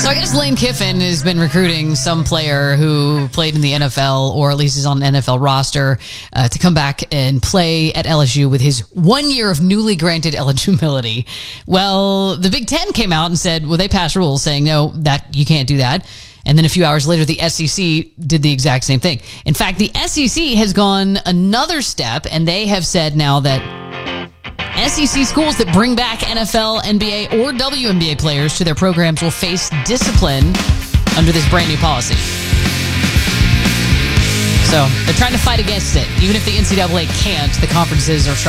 So I guess Lane Kiffin has been recruiting some player who played in the NFL, or at least is on an NFL roster, to come back and play at LSU with his 1 year of newly granted eligibility. Well, the Big Ten came out and said, well, they passed rules saying, no, that you can't do that. And then a few hours later, the SEC did the exact same thing. In fact, the SEC has gone another step, and they have said now that SEC schools that bring back NFL, NBA, or WNBA players to their programs will face discipline under this brand new policy. So they're trying to fight against it. Even if the NCAA can't, the conferences are